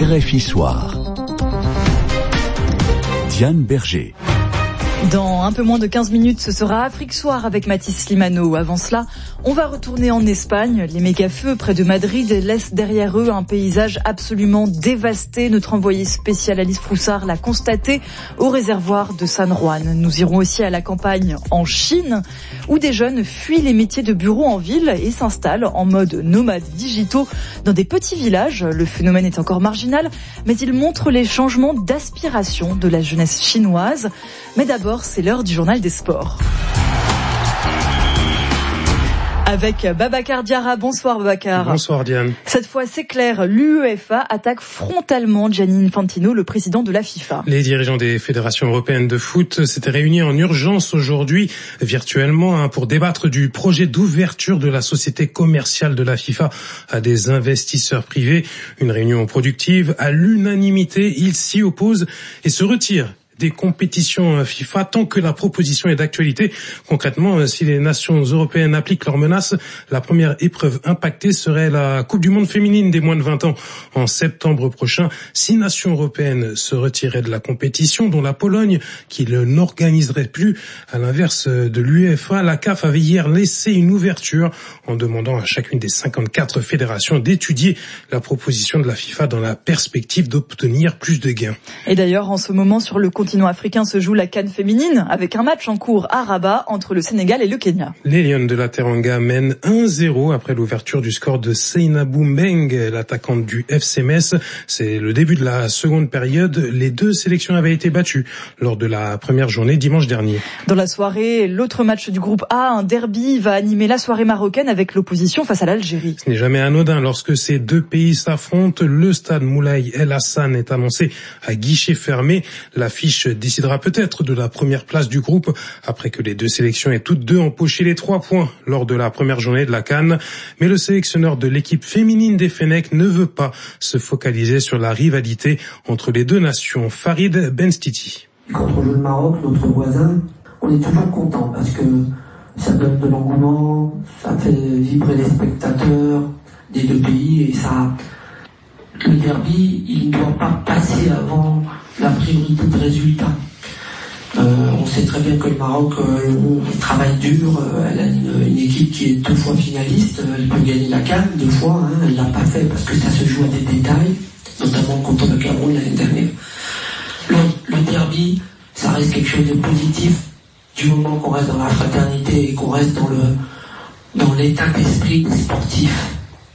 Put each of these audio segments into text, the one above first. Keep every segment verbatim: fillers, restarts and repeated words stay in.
R F I Soir. Diane Berger. Dans un peu moins de quinze minutes, ce sera Afrique Soir avec Mathis Slimano. Avant cela, on va retourner en Espagne. Les méga-feux près de Madrid laissent derrière eux un paysage absolument dévasté. Notre envoyé spécial Alice Froussard l'a constaté au réservoir de San Juan. Nous irons aussi à la campagne en Chine, où des jeunes fuient les métiers de bureau en ville et s'installent en mode nomades digitaux dans des petits villages. Le phénomène est encore marginal, mais il montre les changements d'aspiration de la jeunesse chinoise. Mais d'abord, c'est l'heure du journal des sports. Avec Babacar Diarra. Bonsoir Babacar. Bonsoir Diane. Cette fois, c'est clair, l'UEFA attaque frontalement Gianni Infantino, le président de la FIFA. Les dirigeants des fédérations européennes de foot s'étaient réunis en urgence aujourd'hui, virtuellement, hein, pour débattre du projet d'ouverture de la société commerciale de la FIFA à des investisseurs privés. Une réunion productive. À l'unanimité, ils s'y opposent et se retirent des compétitions FIFA tant que la proposition est d'actualité. Concrètement, si les nations européennes appliquent leurs menaces, la première épreuve impactée serait la Coupe du Monde féminine des moins de vingt ans en septembre prochain. Six nations européennes se retiraient de la compétition, dont la Pologne, qui ne n'organiserait plus. À l'inverse de l'UEFA, la C A F avait hier laissé une ouverture en demandant à chacune des cinquante-quatre fédérations d'étudier la proposition de la FIFA dans la perspective d'obtenir plus de gains. Et d'ailleurs, en ce moment, sur le continent africain se joue la CAN féminine avec un match en cours à Rabat entre le Sénégal et le Kenya. Les Lions de la Teranga mènent un zéro après l'ouverture du score de Seynabou Mbeng, l'attaquante du F C Metz. C'est le début de la seconde période. Les deux sélections avaient été battues lors de la première journée dimanche dernier. Dans la soirée, l'autre match du groupe A, un derby, va animer la soirée marocaine avec l'opposition face à l'Algérie. Ce n'est jamais anodin lorsque ces deux pays s'affrontent. Le stade Moulay El Hassan est annoncé à guichet fermé. L'affiche décidera peut-être de la première place du groupe après que les deux sélections aient toutes deux empoché les trois points lors de la première journée de la CAN. Mais le sélectionneur de l'équipe féminine des Fennecs ne veut pas se focaliser sur la rivalité entre les deux nations. Farid Benstiti. Quand on joue le Maroc, notre voisin, on est toujours content parce que ça donne de l'engouement, ça fait vibrer les spectateurs des deux pays et ça... Le derby, il ne doit pas passer avant la priorité de résultat. Euh, on sait très bien que le Maroc euh, travaille dur, euh, elle a une, une équipe qui est deux fois finaliste, elle peut gagner la CAN deux fois, hein, elle l'a pas fait parce que ça se joue à des détails, notamment contre le Cameroun l'année dernière. Le, le derby, ça reste quelque chose de positif du moment qu'on reste dans la fraternité et qu'on reste dans le dans l'état d'esprit sportif.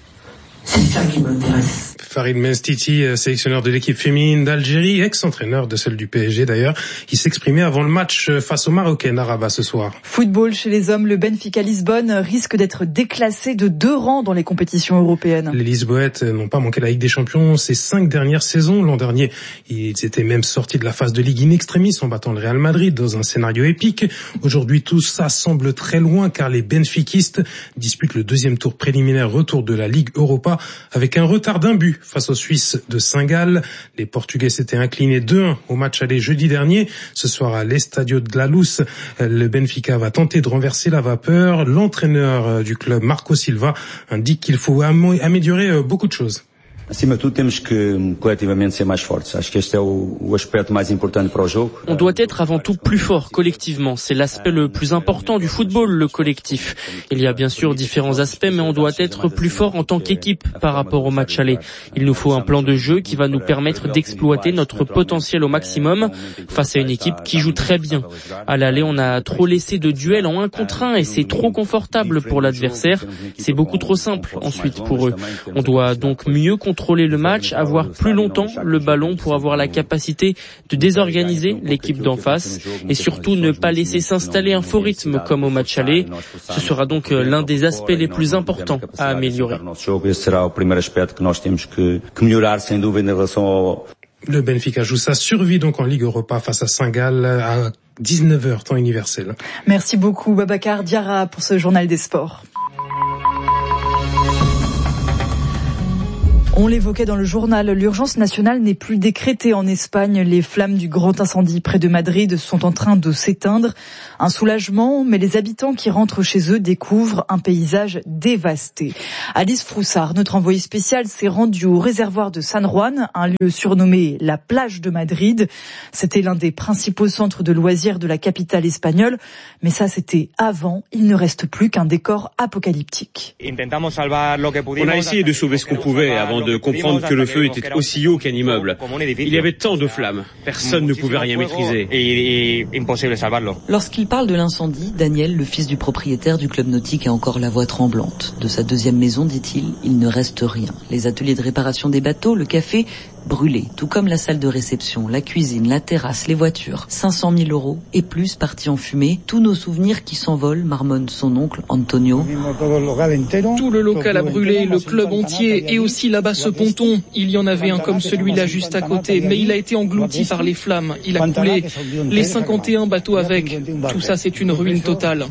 C'est ça qui m'intéresse. Farid Benstiti, sélectionneur de l'équipe féminine d'Algérie, ex-entraîneur de celle du P S G d'ailleurs, il s'exprimait avant le match face aux Marocaines à Rabat ce soir. Football chez les hommes, le Benfica Lisbonne risque d'être déclassé de deux rangs dans les compétitions européennes. Les Lisboètes n'ont pas manqué la Ligue des Champions ces cinq dernières saisons. L'an dernier, ils étaient même sortis de la phase de Ligue in extremis en battant le Real Madrid dans un scénario épique. Aujourd'hui, tout ça semble très loin car les benfiquistes disputent le deuxième tour préliminaire retour de la Ligue Europa avec un retard d'un but face aux Suisses de Saint-Gall. Les Portugais s'étaient inclinés deux un au match aller jeudi dernier. Ce soir à l'Estadio de la Luz, le Benfica va tenter de renverser la vapeur. L'entraîneur du club, Marco Silva, indique qu'il faut améliorer beaucoup de choses. Acima de tudo, temos que coletivamente ser mais fortes. Acho que este é o, o aspecto mais importante para o jogo. On doit être avant tout plus fort collectivement. C'est l'aspect le plus important du football, le collectif. Il y a bien sûr différents aspects, mais on doit être plus fort en tant qu'équipe par rapport au match aller. Il nous faut un plan de jeu qui va nous permettre d'exploiter notre potentiel au maximum face à une équipe qui joue très bien. À l'aller, on a trop laissé de duels en un contre un et c'est trop confortable pour l'adversaire. C'est beaucoup trop simple ensuite pour eux. On doit donc mieux contrôler contrôler le match, avoir plus longtemps le ballon pour avoir la capacité de désorganiser l'équipe d'en face et surtout ne pas laisser s'installer un faux rythme comme au match aller. Ce sera donc l'un des aspects les plus importants à améliorer. Le Benfica joue sa survie donc en Ligue Europa face à Saint-Gall à dix-neuf heures temps universel. Merci beaucoup Babacar Diarra pour ce journal des sports. On l'évoquait dans le journal, l'urgence nationale n'est plus décrétée en Espagne. Les flammes du grand incendie près de Madrid sont en train de s'éteindre. Un soulagement, mais les habitants qui rentrent chez eux découvrent un paysage dévasté. Alice Froussard, notre envoyée spéciale, s'est rendue au réservoir de San Juan, un lieu surnommé la plage de Madrid. C'était l'un des principaux centres de loisirs de la capitale espagnole. Mais ça, c'était avant. Il ne reste plus qu'un décor apocalyptique. On a essayé de sauver ce qu'on pouvait avant de comprendre que le feu était aussi haut qu'un immeuble. Il y avait tant de flammes, personne ne pouvait rien maîtriser. Lorsqu'il parle de l'incendie, Daniel, le fils du propriétaire du club nautique, a encore la voix tremblante. De sa deuxième maison, dit-il, il ne reste rien. Les ateliers de réparation des bateaux, le café, brûlés, tout comme la salle de réception, la cuisine, la terrasse, les voitures. cinq cent mille euros et plus partis en fumée. Tous nos souvenirs qui s'envolent, marmonne son oncle Antonio. Tout le local a brûlé, le club entier et aussi là-bas ce ponton. Il y en avait un comme celui-là juste à côté, mais il a été englouti par les flammes. Il a coulé. Les cinquante et un bateaux avec. Tout ça, c'est une ruine totale.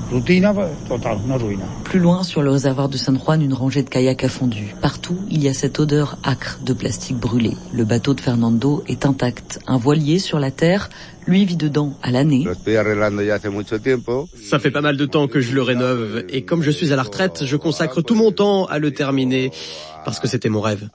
Plus loin, sur le réservoir de San Juan, une rangée de kayaks a fondu. Partout, il y a cette odeur âcre de plastique brûlé. Le bateau de Fernando est intact. Un voilier sur la terre, lui vit dedans à l'année. Ça fait pas mal de temps que je le rénove et comme je suis à la retraite, je consacre tout mon temps à le terminer parce que c'était mon rêve.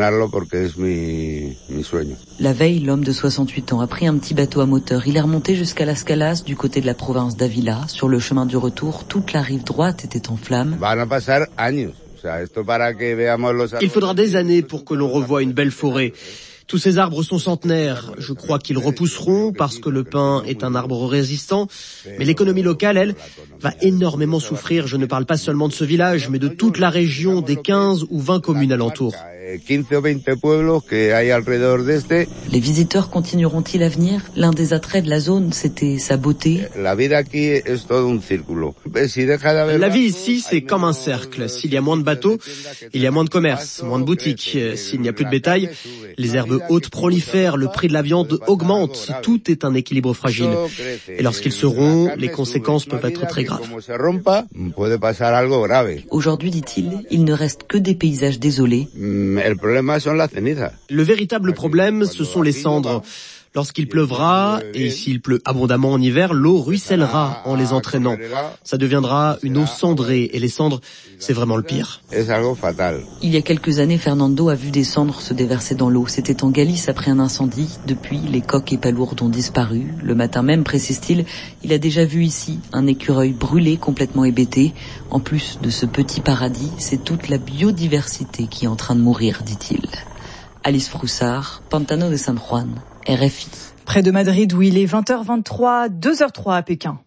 La veille, l'homme de soixante-huit ans a pris un petit bateau à moteur. Il est remonté jusqu'à Las Calas, du côté de la province d'Ávila. Sur le chemin du retour, toute la rive droite était en flammes. Il faudra des années pour que l'on revoie une belle forêt. Tous ces arbres sont centenaires. Je crois qu'ils repousseront parce que le pin est un arbre résistant. Mais l'économie locale, elle, va énormément souffrir. Je ne parle pas seulement de ce village, mais de toute la région, des quinze ou vingt communes alentours. Les visiteurs continueront-ils à venir? L'un des attraits de la zone, c'était sa beauté. La vie ici, c'est comme un cercle. S'il y a moins de bateaux, il y a moins de commerce, moins de boutiques. S'il n'y a plus de bétail, les herbes hautes prolifèrent, le prix de la viande augmente. Tout est un équilibre fragile. Et lorsqu'ils se rompent, les conséquences peuvent être très graves. Aujourd'hui, dit-il, il ne reste que des paysages désolés. Le véritable problème, ce sont les cendres. Lorsqu'il pleuvra, et s'il pleut abondamment en hiver, l'eau ruissellera en les entraînant. Ça deviendra une eau cendrée, et les cendres, c'est vraiment le pire. Il y a quelques années, Fernando a vu des cendres se déverser dans l'eau. C'était en Galice après un incendie. Depuis, les coques et palourdes ont disparu. Le matin même, précise-t-il, il a déjà vu ici un écureuil brûlé, complètement hébété. En plus de ce petit paradis, c'est toute la biodiversité qui est en train de mourir, dit-il. Alice Froussard, Pantano de San Juan, R F I. Près de Madrid où il est vingt heures vingt-trois, deux heures trois à Pékin.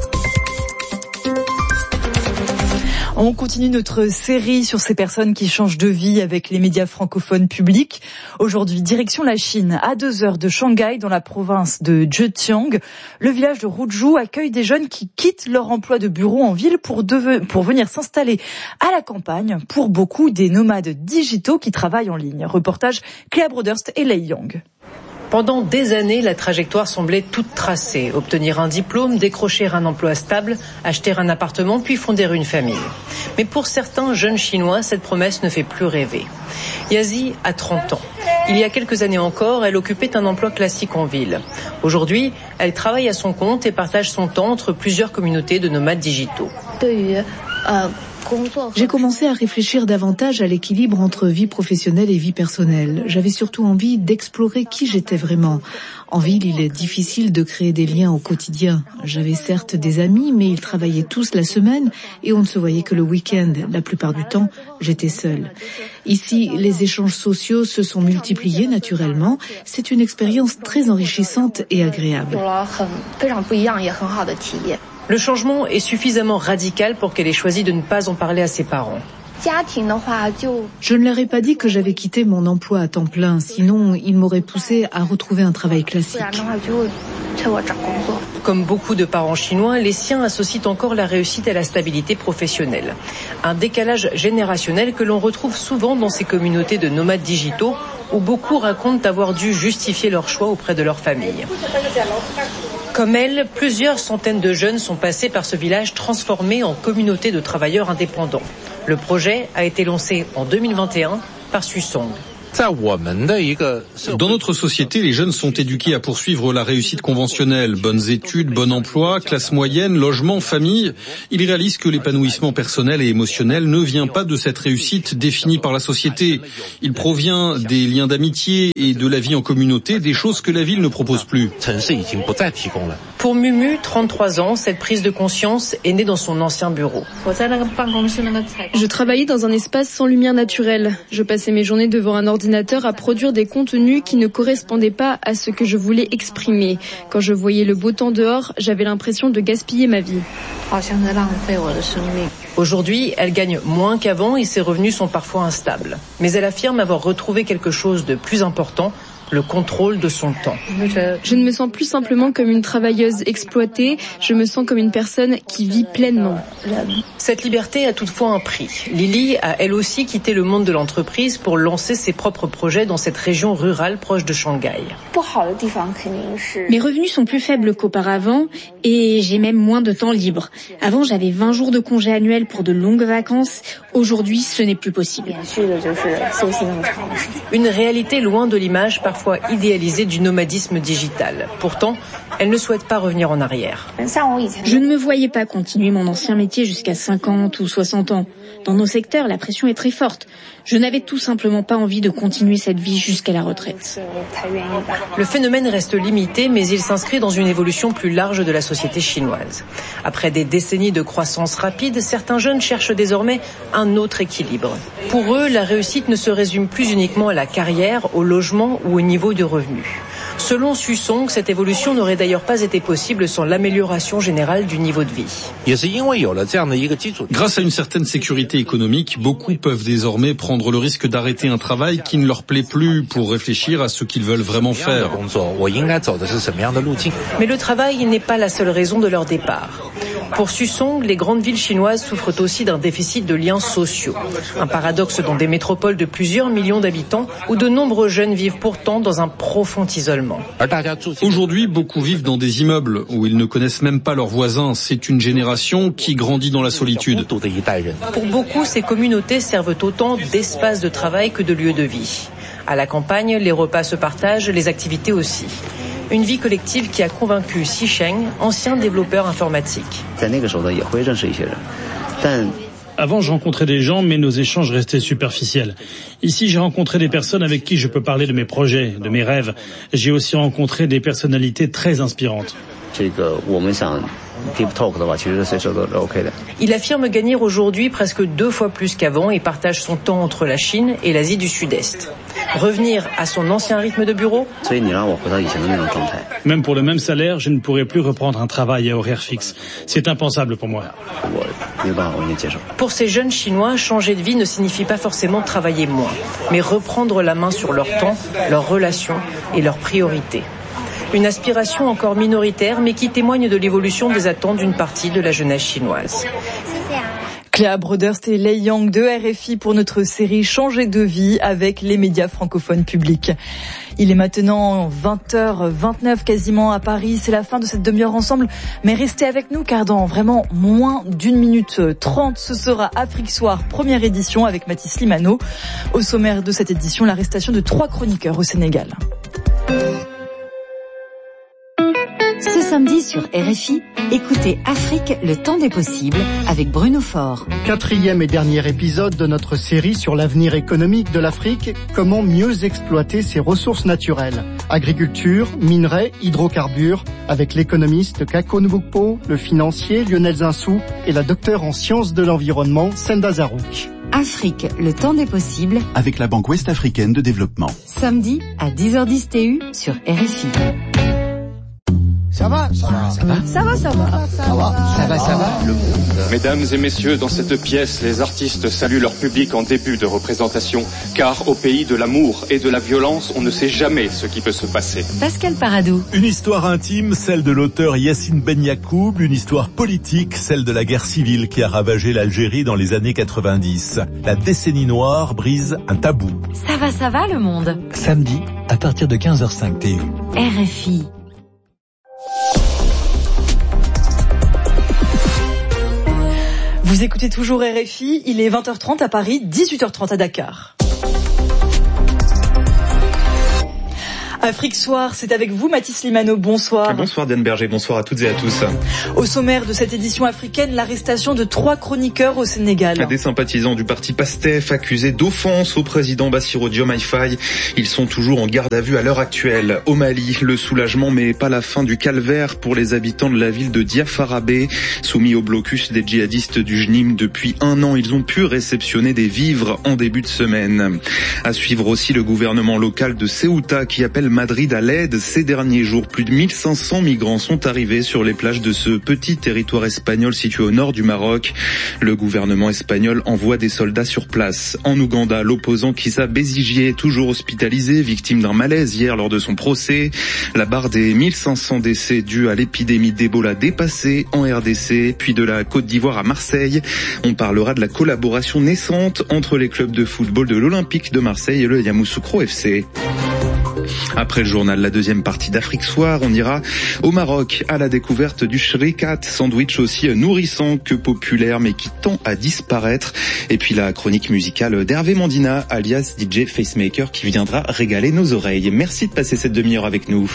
On continue notre série sur ces personnes qui changent de vie avec les médias francophones publics. Aujourd'hui, direction la Chine, à deux heures de Shanghai, dans la province de Zhejiang. Le village de Ruzhou accueille des jeunes qui quittent leur emploi de bureau en ville pour, deve- pour venir s'installer à la campagne. Pour beaucoup, des nomades digitaux qui travaillent en ligne. Reportage Cléa Broderst et Lei Yang. Pendant des années, la trajectoire semblait toute tracée. Obtenir un diplôme, décrocher un emploi stable, acheter un appartement, puis fonder une famille. Mais pour certains jeunes Chinois, cette promesse ne fait plus rêver. Yazi a trente ans. Il y a quelques années encore, elle occupait un emploi classique en ville. Aujourd'hui, elle travaille à son compte et partage son temps entre plusieurs communautés de nomades digitaux. J'ai commencé à réfléchir davantage à l'équilibre entre vie professionnelle et vie personnelle. J'avais surtout envie d'explorer qui j'étais vraiment. En ville, il est difficile de créer des liens au quotidien. J'avais certes des amis, mais ils travaillaient tous la semaine et on ne se voyait que le week-end. La plupart du temps, j'étais seule. Ici, les échanges sociaux se sont multipliés naturellement. C'est une expérience très enrichissante et agréable. Le changement est suffisamment radical pour qu'elle ait choisi de ne pas en parler à ses parents. Je ne leur ai pas dit que j'avais quitté mon emploi à temps plein, sinon ils m'auraient poussé à retrouver un travail classique. Comme beaucoup de parents chinois, les siens associent encore la réussite à la stabilité professionnelle. Un décalage générationnel que l'on retrouve souvent dans ces communautés de nomades digitaux où beaucoup racontent avoir dû justifier leur choix auprès de leur famille. Comme elle, plusieurs centaines de jeunes sont passés par ce village transformé en communauté de travailleurs indépendants. Le projet a été lancé en deux mille vingt et un par Susong. Dans notre société, les jeunes sont éduqués à poursuivre la réussite conventionnelle. Bonnes études, bon emploi, classe moyenne, logement, famille. Ils réalisent que l'épanouissement personnel et émotionnel ne vient pas de cette réussite définie par la société. Il provient des liens d'amitié et de la vie en communauté, des choses que la ville ne propose plus. Pour Mumu, trente-trois ans, cette prise de conscience est née dans son ancien bureau. Je travaillais dans un espace sans lumière naturelle. Je passais mes journées devant un ordinateur à produire des contenus qui ne correspondaient pas à ce que je voulais exprimer. Quand je voyais le beau temps dehors, j'avais l'impression de gaspiller ma vie. Aujourd'hui, elle gagne moins qu'avant et ses revenus sont parfois instables. Mais elle affirme avoir retrouvé quelque chose de plus important, le contrôle de son temps. Je ne me sens plus simplement comme une travailleuse exploitée, je me sens comme une personne qui vit pleinement. Cette liberté a toutefois un prix. Lily a elle aussi quitté le monde de l'entreprise pour lancer ses propres projets dans cette région rurale proche de Shanghai. Mes revenus sont plus faibles qu'auparavant et j'ai même moins de temps libre. Avant, j'avais vingt jours de congé annuel pour de longues vacances. Aujourd'hui, ce n'est plus possible. Une réalité loin de l'image parfois idéalisée du nomadisme digital. Pourtant, elle ne souhaite pas revenir en arrière. Je ne me voyais pas continuer mon ancien métier jusqu'à cinquante ou soixante ans. Dans nos secteurs, la pression est très forte. Je n'avais tout simplement pas envie de continuer cette vie jusqu'à la retraite. Le phénomène reste limité, mais il s'inscrit dans une évolution plus large de la société chinoise. Après des décennies de croissance rapide, certains jeunes cherchent désormais un autre équilibre. Pour eux, la réussite ne se résume plus uniquement à la carrière, au logement ou au niveau de revenus. Selon Susong, cette évolution n'aurait d'ailleurs pas été possible sans l'amélioration générale du niveau de vie. Grâce à une certaine sécurité économique, beaucoup peuvent désormais prendre le risque d'arrêter un travail qui ne leur plaît plus pour réfléchir à ce qu'ils veulent vraiment faire. Mais le travail n'est pas la seule raison de leur départ. Pour Susong, les grandes villes chinoises souffrent aussi d'un déficit de liens sociaux. Un paradoxe dans des métropoles de plusieurs millions d'habitants où de nombreux jeunes vivent pourtant dans un profond isolement. Aujourd'hui, beaucoup vivent dans des immeubles où ils ne connaissent même pas leurs voisins. C'est une génération qui grandit dans la solitude. Pour beaucoup, ces communautés servent autant d'espaces de travail que de lieux de vie. À la campagne, les repas se partagent, les activités aussi. Une vie collective qui a convaincu Xi Sheng, ancien développeur informatique. Avant, je rencontrais des gens, mais nos échanges restaient superficiels. Ici, j'ai rencontré des personnes avec qui je peux parler de mes projets, de mes rêves. J'ai aussi rencontré des personnalités très inspirantes. Il affirme gagner aujourd'hui presque deux fois plus qu'avant et partage son temps entre la Chine et l'Asie du Sud-Est. Revenir à son ancien rythme de bureau ? Même pour le même salaire, je ne pourrais plus reprendre un travail à horaire fixe. C'est impensable pour moi. Pour ces jeunes Chinois, changer de vie ne signifie pas forcément travailler moins, mais reprendre la main sur leur temps, leurs relations et leurs priorités. Une aspiration encore minoritaire, mais qui témoigne de l'évolution des attentes d'une partie de la jeunesse chinoise. Cléa Broderst et Lei Yang de R F I pour notre série Changer de vie avec les médias francophones publics. Il est maintenant vingt heures vingt-neuf quasiment à Paris. C'est la fin de cette demi-heure ensemble. Mais restez avec nous car dans vraiment moins d'une minute trente, ce sera Afrique Soir, première édition avec Mathis Limano. Au sommaire de cette édition, l'arrestation de trois chroniqueurs au Sénégal. Ce samedi sur R F I, écoutez Afrique, le temps des possibles avec Bruno Faure. Quatrième et dernier épisode de notre série sur l'avenir économique de l'Afrique, comment mieux exploiter ses ressources naturelles. Agriculture, minerais, hydrocarbures, avec l'économiste Kako Nbukpo, le financier Lionel Zinsou et la docteure en sciences de l'environnement Senda Zarouk. Afrique, le temps des possibles avec la Banque Ouest-Africaine de Développement. Samedi à dix heures dix T U sur R F I. Ça va, ça va, ça va. Ça va, ça va. Ça va, ça va, ça va. Le monde. Mesdames et messieurs, dans cette pièce, les artistes saluent leur public en début de représentation, car au pays de l'amour et de la violence, on ne sait jamais ce qui peut se passer. Pascal Paradou. Une histoire intime, celle de l'auteur Yassine Ben Yacoub, une histoire politique, celle de la guerre civile qui a ravagé l'Algérie dans les années quatre-vingt-dix. La décennie noire brise un tabou. Ça va, ça va, le monde. Samedi, à partir de quinze heures cinq T U. R F I. Vous écoutez toujours R F I, il est vingt heures trente à Paris, dix-huit heures trente à Dakar. Afrique Soir, c'est avec vous Mathis Limano, bonsoir. Bonsoir Diane Berger, bonsoir à toutes et à tous. Au sommaire de cette édition africaine, l'arrestation de trois chroniqueurs au Sénégal. Des sympathisants du parti PASTEF accusés d'offense au président Bassirou Diomaye Faye. Ils sont toujours en garde à vue à l'heure actuelle. Au Mali, le soulagement mais pas la fin du calvaire pour les habitants de la ville de Diafarabé. Soumis au blocus des djihadistes du J N I M depuis un an, ils ont pu réceptionner des vivres en début de semaine. À suivre aussi le gouvernement local de Ceuta qui appelle Madrid à l'aide. Ces derniers jours, plus de mille cinq cents migrants sont arrivés sur les plages de ce petit territoire espagnol situé au nord du Maroc. Le gouvernement espagnol envoie des soldats sur place. En Ouganda, l'opposant Kizza Besigye est toujours hospitalisé, victime d'un malaise hier lors de son procès. La barre des mille cinq cents décès dus à l'épidémie d'Ebola dépassée en R D C, puis de la Côte d'Ivoire à Marseille. On parlera de la collaboration naissante entre les clubs de football de l'Olympique de Marseille et le Yamoussoukro F C. Après le journal, la deuxième partie d'Afrique Soir, on ira au Maroc à la découverte du shrikat, sandwich aussi nourrissant que populaire mais qui tend à disparaître. Et puis la chronique musicale d'Hervé Mandina, alias D J Facemaker, qui viendra régaler nos oreilles. Merci de passer cette demi-heure avec nous.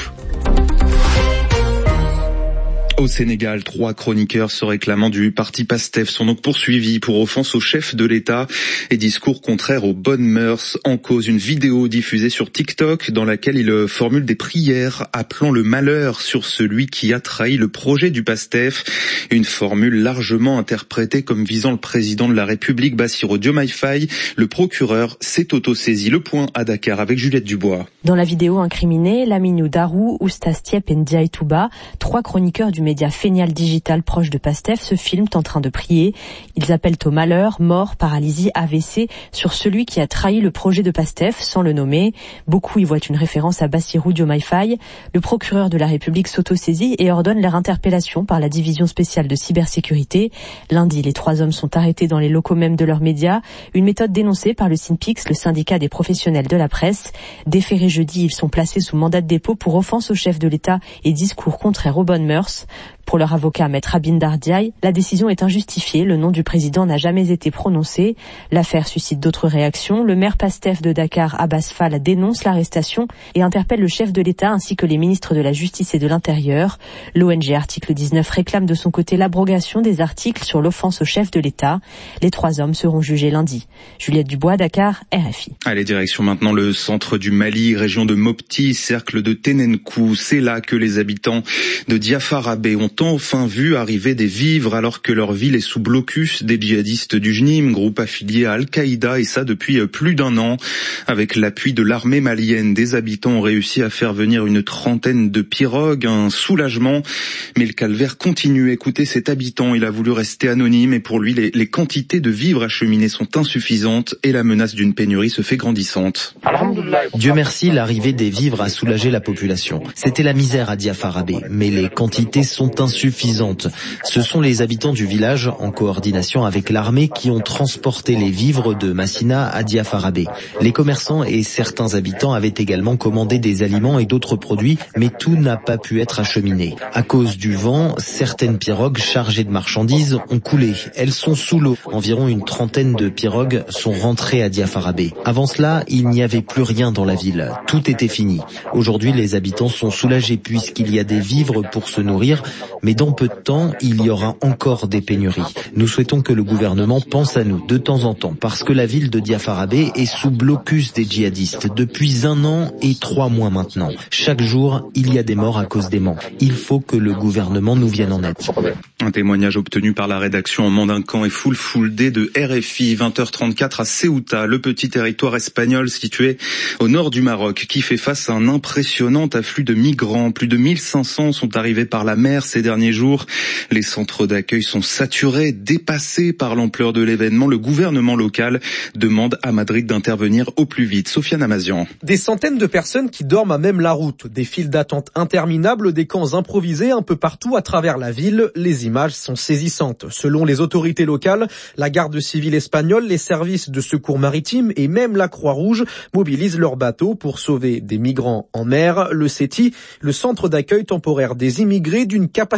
Au Sénégal, trois chroniqueurs se réclamant du parti PASTEF sont donc poursuivis pour offense au chef de l'État et discours contraires aux bonnes mœurs. En cause, une vidéo diffusée sur TikTok dans laquelle il formule des prières appelant le malheur sur celui qui a trahi le projet du PASTEF. Une formule largement interprétée comme visant le président de la République, Bassirou Diomaye Faye. Le procureur s'est auto-saisi. Le point à Dakar avec Juliette Dubois. Dans la vidéo incriminée, Laminou Darou, Oustaz Tiep et Ndiaye Touba, trois chroniqueurs du média Fénial Digital proche de PASTEF se filment en train de prier. Ils appellent au malheur, mort, paralysie, A V C sur celui qui a trahi le projet de PASTEF sans le nommer. Beaucoup y voient une référence à Bassirou Diomaye Faye. Le procureur de la République s'autosaisit et ordonne leur interpellation par la division spéciale de cybersécurité. Lundi, les trois hommes sont arrêtés dans les locaux même de leurs médias. Une méthode dénoncée par le SYNPICS, le syndicat des professionnels de la presse. Déférés jeudi, ils sont placés sous mandat de dépôt pour offense au chef de l'État et discours contraires aux bonnes mœurs. Pour leur avocat, Maître Abinder Diaye, la décision est injustifiée. Le nom du président n'a jamais été prononcé. L'affaire suscite d'autres réactions. Le maire PASTEF de Dakar, Abbas Fall, dénonce l'arrestation et interpelle le chef de l'État ainsi que les ministres de la Justice et de l'Intérieur. L'O N G Article dix-neuf réclame de son côté l'abrogation des articles sur l'offense au chef de l'État. Les trois hommes seront jugés lundi. Juliette Dubois, Dakar, R F I. Allez, direction maintenant le centre du Mali, région de Mopti, cercle de Ténenkou. C'est là que les habitants de Diafarabé ont enfin vu arriver des vivres alors que leur ville est sous blocus des djihadistes du J N I M, groupe affilié à Al-Qaïda, et ça depuis plus d'un an. Avec l'appui de l'armée malienne, des habitants ont réussi à faire venir une trentaine de pirogues, un soulagement. Mais le calvaire continue. Écoutez cet habitant, il a voulu rester anonyme et pour lui, les, les quantités de vivres acheminés sont insuffisantes et la menace d'une pénurie se fait grandissante. Dieu merci, l'arrivée des vivres a soulagé la population. C'était la misère à Diafarabé, mais les quantités sont insuffisantes. Ce sont les habitants du village, en coordination avec l'armée, qui ont transporté les vivres de Massina à Diafarabé. Les commerçants et certains habitants avaient également commandé des aliments et d'autres produits, mais tout n'a pas pu être acheminé. À cause du vent, certaines pirogues chargées de marchandises ont coulé. Elles sont sous l'eau. Environ une trentaine de pirogues sont rentrées à Diafarabé. Avant cela, il n'y avait plus rien dans la ville. Tout était fini. Aujourd'hui, les habitants sont soulagés puisqu'il y a des vivres pour se nourrir, mais dans peu de temps, il y aura encore des pénuries. Nous souhaitons que le gouvernement pense à nous de temps en temps, parce que la ville de Diafarabé est sous blocus des djihadistes depuis un an et trois mois maintenant. Chaque jour, il y a des morts à cause des manques. Il faut que le gouvernement nous vienne en aide. Un témoignage obtenu par la rédaction en Mandincan et Full Full Day de R F I, vingt heures trente-quatre à Ceuta, le petit territoire espagnol situé au nord du Maroc, qui fait face à un impressionnant afflux de migrants. Plus de mille cinq cents sont arrivés par la mer ces derniers jours. Les centres d'accueil sont saturés, dépassés par l'ampleur de l'événement. Le gouvernement local demande à Madrid d'intervenir au plus vite. Sofiane Amazian. Des centaines de personnes qui dorment à même la route, des files d'attente interminables, des camps improvisés un peu partout à travers la ville. Les images sont saisissantes. Selon les autorités locales, la garde civile espagnole, les services de secours maritime et même la Croix-Rouge mobilisent leurs bateaux pour sauver des migrants en mer. Le C E T I, le centre d'accueil temporaire des immigrés, d'une capacité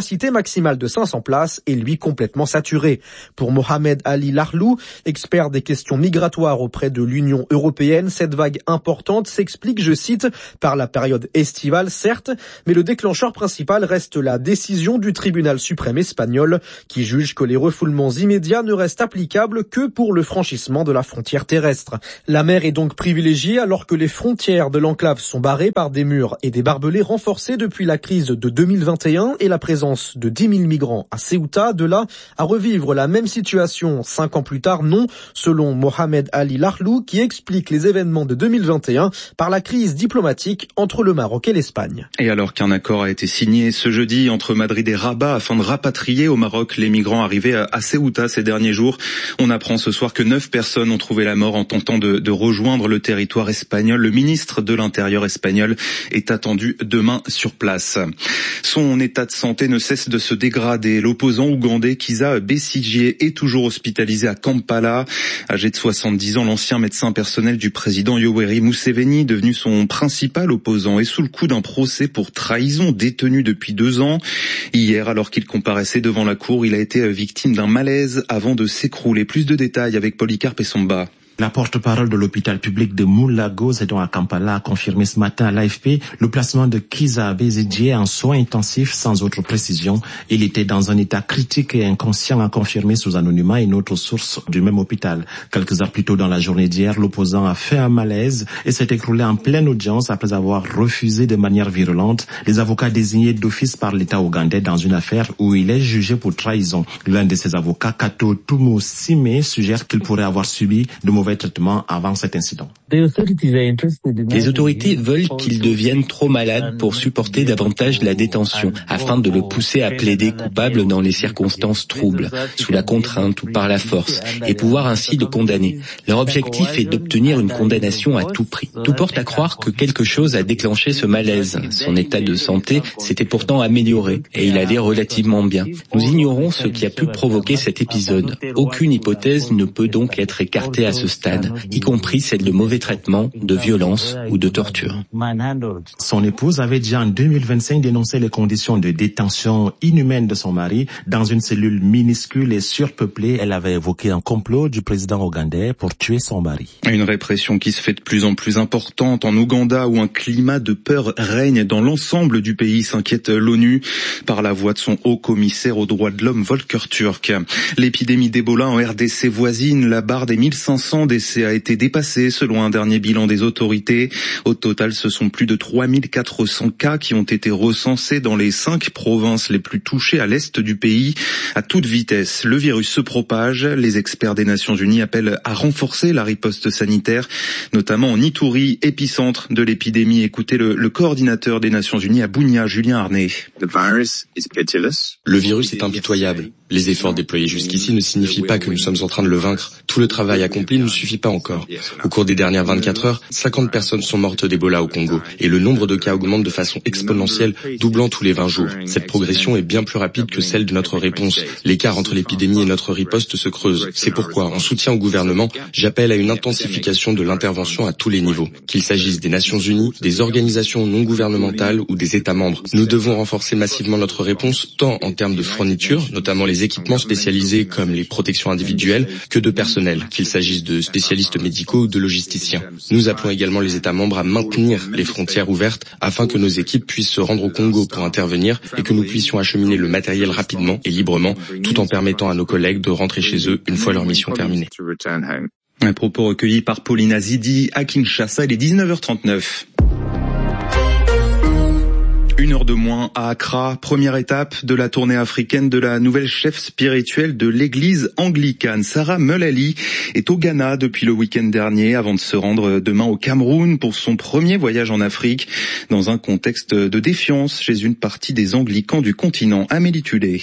capacité maximale de cinq cents places est lui complètement saturée. Pour Mohamed Ali Lahlou, expert des questions migratoires auprès de l'Union européenne, cette vague importante s'explique, je cite, par la période estivale, certes, mais le déclencheur principal reste la décision du tribunal suprême espagnol qui juge que les refoulements immédiats ne restent applicables que pour le franchissement de la frontière terrestre. La mer est donc privilégiée alors que les frontières de l'enclave sont barrées par des murs et des barbelés renforcés depuis la crise de deux mille vingt et un et la présence de dix mille migrants à Ceuta. De là à revivre la même situation cinq ans plus tard, non, selon Mohamed Ali Lahlou, qui explique les événements de deux mille vingt et un par la crise diplomatique entre le Maroc et l'Espagne. Et alors qu'un accord a été signé ce jeudi entre Madrid et Rabat afin de rapatrier au Maroc les migrants arrivés à Ceuta ces derniers jours, on apprend ce soir que neuf personnes ont trouvé la mort en tentant de, de rejoindre le territoire espagnol. Le ministre de l'Intérieur espagnol est attendu demain sur place. Son état de santé ne cesse de se dégrader. L'opposant ougandais Kizza Besigye est toujours hospitalisé à Kampala. Âgé de soixante-dix ans, l'ancien médecin personnel du président Yoweri Museveni, devenu son principal opposant, est sous le coup d'un procès pour trahison, détenu depuis deux ans. Hier, alors qu'il comparaissait devant la cour, il a été victime d'un malaise avant de s'écrouler. Plus de détails avec Polycarpe Essomba. La porte-parole de l'hôpital public de Moulago, c'est donc à Kampala, a confirmé ce matin à l'A F P le placement de Kizza Besigye en soins intensifs sans autre précision. Il était dans un état critique et inconscient, a confirmé sous anonymat une autre source du même hôpital. Quelques heures plus tôt dans la journée d'hier, l'opposant a fait un malaise et s'est écroulé en pleine audience après avoir refusé de manière virulente les avocats désignés d'office par l'État ougandais dans une affaire où il est jugé pour trahison. L'un de ses avocats, Kato Tumusime, suggère qu'il pourrait avoir subi de mauvais traitement avant cet incident. Les autorités veulent qu'il devienne trop malade pour supporter davantage la détention, afin de le pousser à plaider coupable dans les circonstances troubles, sous la contrainte ou par la force, et pouvoir ainsi le condamner. Leur objectif est d'obtenir une condamnation à tout prix. Tout porte à croire que quelque chose a déclenché ce malaise. Son état de santé s'était pourtant amélioré, et il allait relativement bien. Nous ignorons ce qui a pu provoquer cet épisode. Aucune hypothèse ne peut donc être écartée à ce stade, y compris celle de mauvais traitements, de violence ou de torture. Son épouse avait déjà en deux mille vingt-cinq dénoncé les conditions de détention inhumaines de son mari dans une cellule minuscule et surpeuplée. Elle avait évoqué un complot du président ougandais pour tuer son mari. Une répression qui se fait de plus en plus importante en Ouganda où un climat de peur règne dans l'ensemble du pays, s'inquiète l'ONU par la voix de son haut commissaire aux droits de l'homme Volker Turk. L'épidémie d'Ebola en R D C voisine, la barre des mille cinq cents décès a été dépassée selon un dernier bilan des autorités. Au total, ce sont plus de trois mille quatre cents cas qui ont été recensés dans les cinq provinces les plus touchées à l'est du pays. À toute vitesse, le virus se propage. Les experts des Nations Unies appellent à renforcer la riposte sanitaire, notamment en Ituri, épicentre de l'épidémie. Écoutez le, le coordinateur des Nations Unies à Bunia, Julien Arnay. Le virus est impitoyable. Les efforts déployés jusqu'ici ne signifient pas que nous sommes en train de le vaincre. Tout le travail accompli ne suffit pas encore. Au cours des dernières vingt-quatre heures, cinquante personnes sont mortes d'Ebola au Congo et le nombre de cas augmente de façon exponentielle, doublant tous les vingt jours. Cette progression est bien plus rapide que celle de notre réponse. L'écart entre l'épidémie et notre riposte se creuse. C'est pourquoi, en soutien au gouvernement, j'appelle à une intensification de l'intervention à tous les niveaux. Qu'il s'agisse des Nations Unies, des organisations non gouvernementales ou des États membres. Nous devons renforcer massivement notre réponse tant en termes de fournitures, notamment les équipements spécialisés comme les protections individuelles, que de personnel, qu'il s'agisse de spécialistes médicaux ou de logisticiens. Nous appelons également les États membres à maintenir les frontières ouvertes afin que nos équipes puissent se rendre au Congo pour intervenir et que nous puissions acheminer le matériel rapidement et librement, tout en permettant à nos collègues de rentrer chez eux une fois leur mission terminée. Un propos recueilli par Paulina Zidi à Kinshasa, il est dix-neuf heures trente-neuf. Une heure de moins à Accra, première étape de la tournée africaine de la nouvelle chef spirituelle de l'église anglicane. Sarah Mullally est au Ghana depuis le week-end dernier avant de se rendre demain au Cameroun pour son premier voyage en Afrique dans un contexte de défiance chez une partie des anglicans du continent. Amélie Tulé.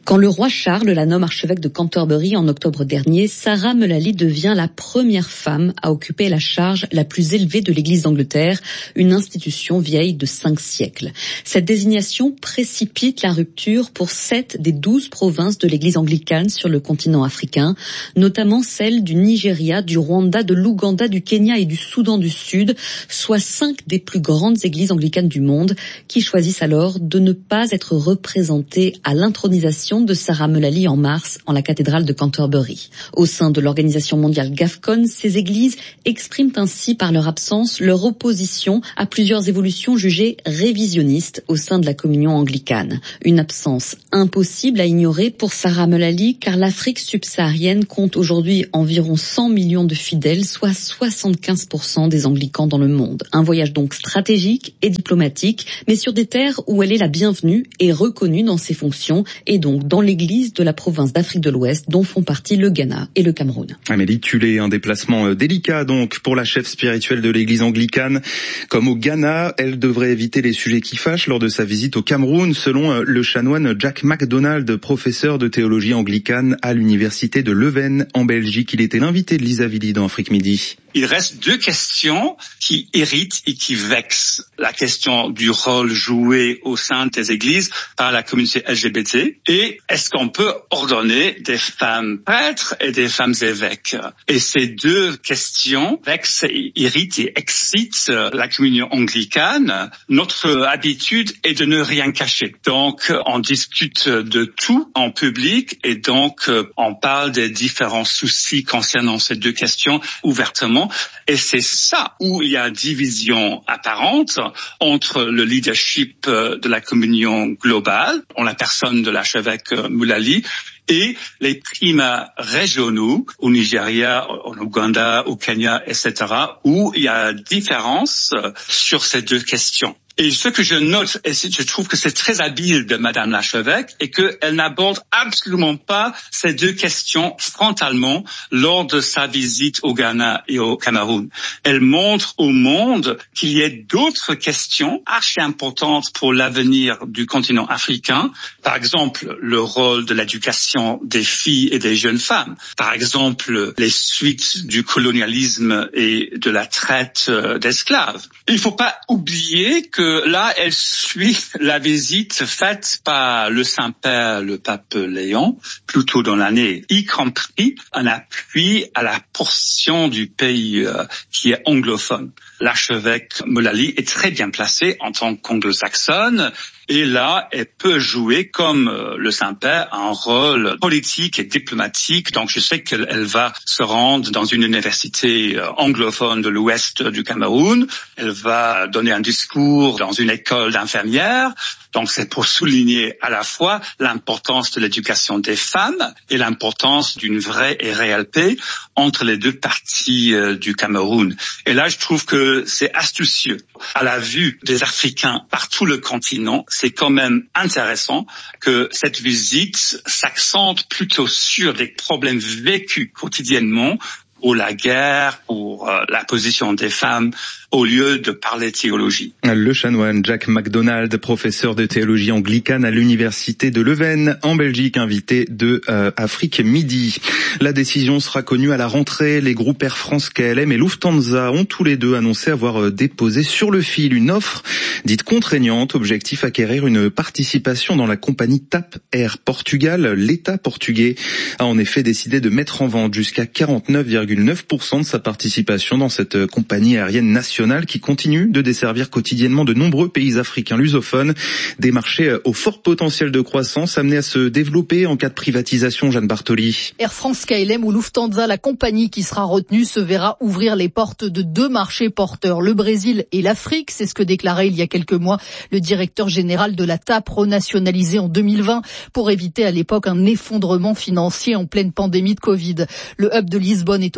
Quand le roi Charles la nomme archevêque de Canterbury en octobre dernier, Sarah Mullally devient la première femme à occuper la charge la plus élevée de l'Église d'Angleterre, une institution vieille de cinq siècles. Cette désignation précipite la rupture pour sept des douze provinces de l'Église anglicane sur le continent africain, notamment celles du Nigeria, du Rwanda, de l'Ouganda, du Kenya et du Soudan du Sud, soit cinq des plus grandes églises anglicanes du monde, qui choisissent alors de ne pas être représentées à l'intronisation de Sarah Mullally en mars en la cathédrale de Canterbury. Au sein de l'organisation mondiale GAFCON, ces églises expriment ainsi par leur absence leur opposition à plusieurs évolutions jugées révisionnistes au sein de la communion anglicane. Une absence impossible à ignorer pour Sarah Mullally car l'Afrique subsaharienne compte aujourd'hui environ cent millions de fidèles, soit soixante-quinze pour cent des anglicans dans le monde. Un voyage donc stratégique et diplomatique, mais sur des terres où elle est la bienvenue et reconnue dans ses fonctions, et donc dans l'église de la province d'Afrique de l'Ouest dont font partie le Ghana et le Cameroun. Amélie Tulé, un déplacement délicat donc pour la chef spirituelle de l'église anglicane. Comme au Ghana, elle devrait éviter les sujets qui fâchent lors de sa visite au Cameroun, selon le chanoine Jack MacDonald, professeur de théologie anglicane à l'université de Leuven en Belgique. Il était l'invité de Lisa Villy dans Afrique Midi. Il reste deux questions qui irritent et qui vexent. La question du rôle joué au sein des églises par la communauté L G B T et est-ce qu'on peut ordonner des femmes prêtres et des femmes évêques. Et ces deux questions vexent, irritent et excitent la communion anglicane. Notre habitude est de ne rien cacher. Donc on discute de tout en public et donc on parle des différents soucis concernant ces deux questions ouvertement. Et c'est ça où il y a division apparente entre le leadership de la communion globale, en la personne de l'archevêque Mullally, et les primas régionaux au Nigeria, en Ouganda, au Kenya, et cetera, où il y a différence sur ces deux questions. Et ce que je note, et je trouve que c'est très habile de Madame l'archevêque, est qu'elle n'aborde absolument pas ces deux questions frontalement lors de sa visite au Ghana et au Cameroun. Elle montre au monde qu'il y a d'autres questions archi importantes pour l'avenir du continent africain. Par exemple, le rôle de l'éducation des filles et des jeunes femmes. Par exemple, les suites du colonialisme et de la traite d'esclaves. Il ne faut pas oublier que là, elle suit la visite faite par le Saint-Père, le pape Léon, plus tôt dans l'année, y compris un appui à la portion du pays euh, qui est anglophone. L'archevêque Mullally est très bien placé en tant qu'anglo-saxonne. Et là, elle peut jouer, comme euh, le Saint-Père, un rôle politique et diplomatique. Donc, je sais qu'elle va se rendre dans une université euh, anglophone de l'ouest du Cameroun. Elle va donner un discours dans une école d'infirmières. Donc, c'est pour souligner à la fois l'importance de l'éducation des femmes et l'importance d'une vraie et réelle paix entre les deux parties euh, du Cameroun. Et là, je trouve que c'est astucieux. À la vue des Africains par tout le continent, c'est quand même intéressant que cette visite s'accente plutôt sur des problèmes vécus quotidiennement, pour la guerre, pour euh, la position des femmes, au lieu de parler théologie. Le chanoine Jack MacDonald, professeur de théologie anglicane à l'université de Leuven, en Belgique, invité de euh, Afrique Midi. La décision sera connue à la rentrée. Les groupes Air France, K L M et Lufthansa ont tous les deux annoncé avoir euh, déposé sur le fil une offre dite contraignante, objectif acquérir une participation dans la compagnie T A P Air Portugal. L'État portugais a en effet décidé de mettre en vente jusqu'à quarante-neuf virgule neuf pour cent de sa participation dans cette compagnie aérienne nationale qui continue de desservir quotidiennement de nombreux pays africains lusophones, des marchés au fort potentiel de croissance amenés à se développer en cas de privatisation. Jeanne Bartoli. Air France, K L M ou Lufthansa, la compagnie qui sera retenue se verra ouvrir les portes de deux marchés porteurs, le Brésil et l'Afrique. C'est ce que déclarait il y a quelques mois le directeur général de la T A P, renationalisée en deux mille vingt pour éviter à l'époque un effondrement financier en pleine pandémie de Covid. Le hub de Lisbonne est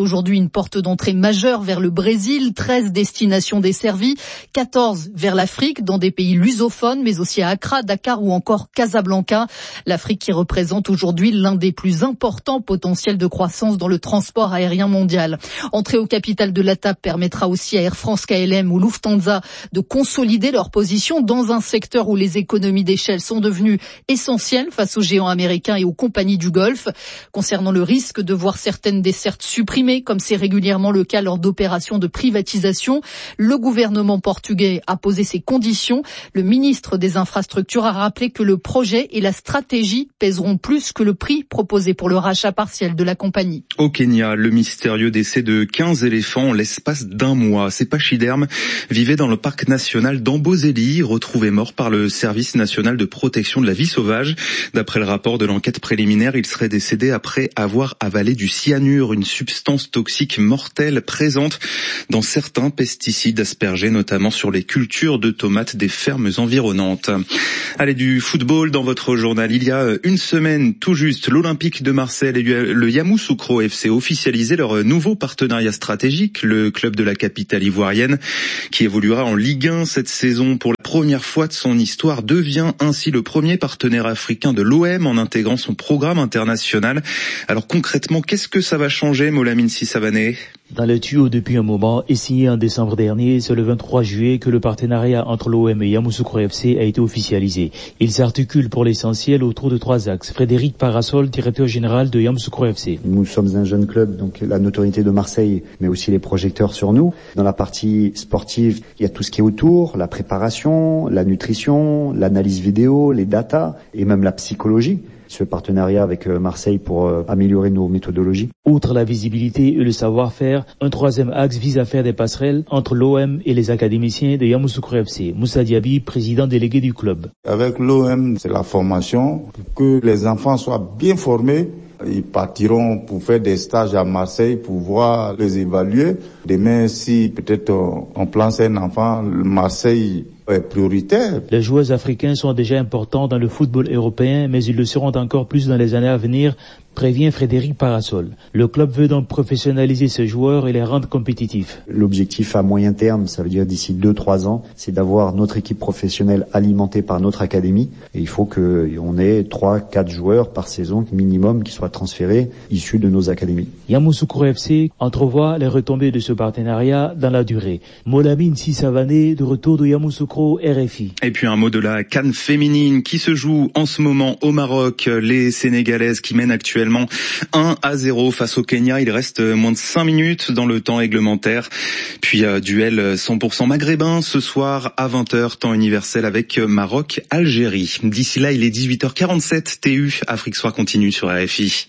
aujourd'hui une porte d'entrée majeure vers le Brésil, treize destinations desservies, quatorze vers l'Afrique, dans des pays lusophones, mais aussi à Accra, Dakar ou encore Casablanca. L'Afrique qui représente aujourd'hui l'un des plus importants potentiels de croissance dans le transport aérien mondial. Entrer au capital de la T A P permettra aussi à Air France, K L M ou Lufthansa de consolider leur position dans un secteur où les économies d'échelle sont devenues essentielles face aux géants américains et aux compagnies du Golfe. Concernant le risque de voir certaines dessertes supprimées, comme c'est régulièrement le cas lors d'opérations de privatisation, le gouvernement portugais a posé ses conditions. Le ministre des Infrastructures a rappelé que le projet et la stratégie pèseront plus que le prix proposé pour le rachat partiel de la compagnie. Au Kenya, le mystérieux décès de quinze éléphants en l'espace d'un mois. Ces pachydermes vivaient dans le parc national d'Amboseli, retrouvés morts par le service national de protection de la vie sauvage. D'après le rapport de l'enquête préliminaire, ils seraient décédés après avoir avalé du cyanure, une substance toxique mortelle présente dans certains pesticides aspergés, notamment sur les cultures de tomates des fermes environnantes. Allez, du football dans votre journal. Il y a une semaine, tout juste, l'Olympique de Marseille et le Yamoussoukro F C officialisaient leur nouveau partenariat stratégique. Le club de la capitale ivoirienne, qui évoluera en Ligue un cette saison pour la première fois de son histoire, devient ainsi le premier partenaire africain de l'O M en intégrant son programme international. Alors concrètement, qu'est-ce que ça va changer, Molamine Sissavané ? Dans le tuyau depuis un moment et signé en décembre dernier, c'est le vingt-trois juillet que le partenariat entre l'O M et Yamoussoukro F C a été officialisé. Il s'articule pour l'essentiel autour de trois axes. Frédéric Parasol, directeur général de Yamoussoukro F C. Nous sommes un jeune club, donc la notoriété de Marseille, mais aussi les projecteurs sur nous. Dans la partie sportive, il y a tout ce qui est autour, la préparation, la nutrition, l'analyse vidéo, les datas et même la psychologie. Ce partenariat avec Marseille pour euh, améliorer nos méthodologies. Outre la visibilité et le savoir-faire, un troisième axe vise à faire des passerelles entre l'O M et les académiciens de Yamoussoukro F C. Moussa Diaby, président délégué du club. Avec l'O M, c'est la formation, pour que les enfants soient bien formés. Ils partiront pour faire des stages à Marseille pour voir les évaluer. Demain, si peut-être on, on place un enfant, Marseille est prioritaire. Les joueurs africains sont déjà importants dans le football européen, mais ils le seront encore plus dans les années à venir, prévient Frédéric Parasol. Le club veut donc professionnaliser ses joueurs et les rendre compétitifs. L'objectif à moyen terme, ça veut dire d'ici deux trois ans, c'est d'avoir notre équipe professionnelle alimentée par notre académie. Et il faut qu'on ait trois quatre joueurs par saison minimum qui soient transférés, issus de nos académies. Yamoussoukro F C entrevoit les retombées de ce partenariat dans la durée. Molamine Sissavané, de retour de Yamoussoukro, R F I. Et puis un mot de la CAN féminine qui se joue en ce moment au Maroc. Les Sénégalaises qui mènent actuellement un à zéro face au Kenya. Il reste moins de cinq minutes dans le temps réglementaire. Puis euh, duel cent pour cent maghrébin ce soir à vingt heures, temps universel avec Maroc-Algérie. D'ici là, il est dix-huit heures quarante-sept. T U, Afrique Soir continue sur R F I.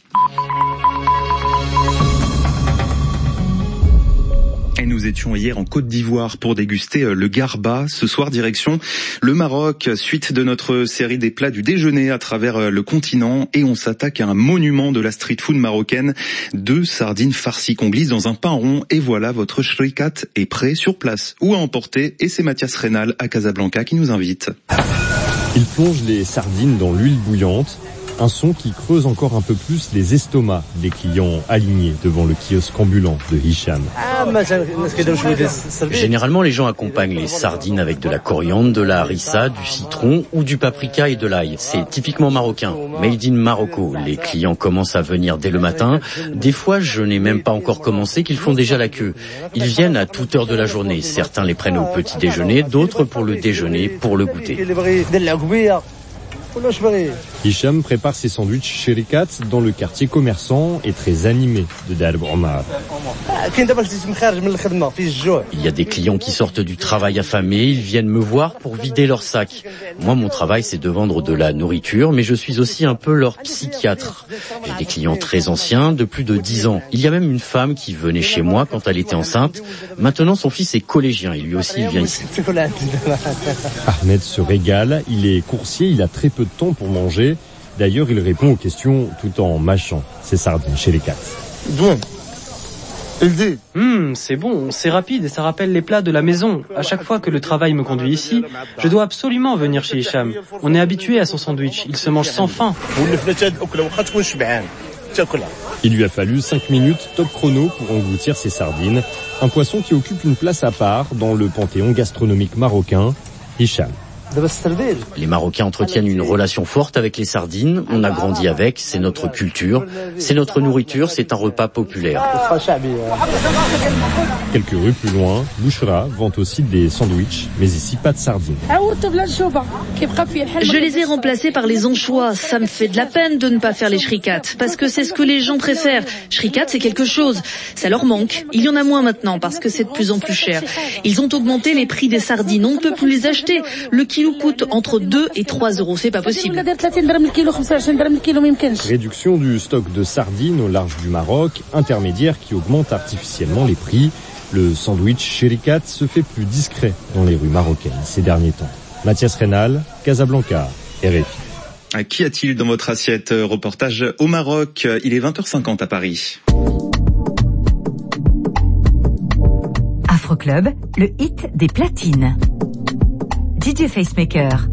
Et nous étions hier en Côte d'Ivoire pour déguster le garba. Ce soir, direction le Maroc, suite de notre série des plats du déjeuner à travers le continent. Et on s'attaque à un monument de la street food marocaine. Deux sardines farcies qu'on glisse dans un pain rond. Et voilà, votre shrikat est prêt sur place ou à emporter. Et c'est Mathias Reynal à Casablanca qui nous invite. Il plonge les sardines dans l'huile bouillante. Un son qui creuse encore un peu plus les estomacs des clients alignés devant le kiosque ambulant de Hicham. Généralement, les gens accompagnent les sardines avec de la coriandre, de la harissa, du citron ou du paprika et de l'ail. C'est typiquement marocain, made in Marocco. Les clients commencent à venir dès le matin. Des fois, je n'ai même pas encore commencé qu'ils font déjà la queue. Ils viennent à toute heure de la journée. Certains les prennent au petit déjeuner, d'autres pour le déjeuner, pour le goûter. Hicham prépare ses sandwichs shrikat dans le quartier commerçant et très animé de Darb Omar. Il y a des clients qui sortent du travail affamés, ils viennent me voir pour vider leur sac. Moi, mon travail, c'est de vendre de la nourriture, mais je suis aussi un peu leur psychiatre. J'ai des clients très anciens, de plus de dix ans. Il y a même une femme qui venait chez moi quand elle était enceinte. Maintenant, son fils est collégien et lui aussi, il vient ici. Ahmed se régale, il est coursier, il a très peu de temps pour manger. D'ailleurs, il répond aux questions tout en mâchant ses sardines chez les cats. Hum, c'est bon, c'est rapide et ça rappelle les plats de la maison. À chaque fois que le travail me conduit ici, je dois absolument venir chez Hicham. On est habitué à son sandwich, il se mange sans faim. Il lui a fallu cinq minutes top chrono pour engloutir ses sardines, un poisson qui occupe une place à part dans le panthéon gastronomique marocain. Hicham. Les Marocains entretiennent une relation forte avec les sardines. On a grandi avec, c'est notre culture, c'est notre nourriture, c'est un repas populaire. Quelques rues plus loin, Bouchra vend aussi des sandwichs, mais ici pas de sardines. Je les ai remplacés par les anchois. Ça me fait de la peine de ne pas faire les shrikats, parce que c'est ce que les gens préfèrent. Shrikat, c'est quelque chose. Ça leur manque. Il y en a moins maintenant, parce que c'est de plus en plus cher. Ils ont augmenté les prix des sardines. On ne peut plus les acheter. Le kilo coûte entre deux et trois euros. C'est pas possible. Réduction du stock de sardines au large du Maroc, intermédiaire qui augmente artificiellement les prix. Le sandwich shrikat se fait plus discret dans les rues marocaines ces derniers temps. Mathias Reynal, Casablanca, R F I. Qu'y a-t-il dans votre assiette? Reportage au Maroc. Il est vingt heures cinquante à Paris. Afroclub, le hit des platines. D J Facemaker.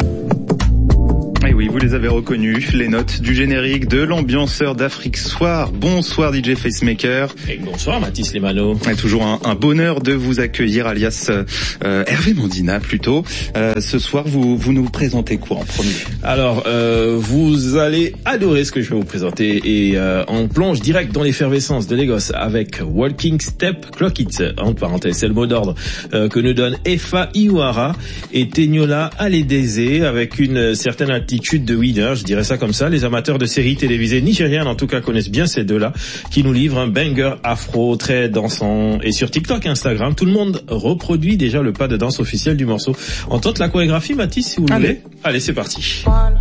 Et oui, vous les avez reconnus, les notes du générique de l'ambianceur d'Afrique Soir. Bonsoir D J Facemaker. Et bonsoir Mathis Lemano. Et toujours un, un bonheur de vous accueillir, alias euh, Hervé Mandina plutôt. Euh, ce soir, vous, vous nous présentez quoi en premier? Alors, euh, vous allez adorer ce que je vais vous présenter et euh, on plonge direct dans l'effervescence de Lagos avec Walking Step Clock It, entre parenthèses, c'est le mot d'ordre euh, que nous donne Efa Iwara et Teniola Aledeze avec une certaine attitude de winner, je dirais ça comme ça. Les amateurs de séries télévisées nigériennes en tout cas connaissent bien ces deux-là qui nous livrent un banger afro très dansant. Et sur TikTok et Instagram, tout le monde reproduit déjà le pas de danse officiel du morceau. On tente la chorégraphie, Mathis, si vous Allez. voulez. Allez, c'est parti. One,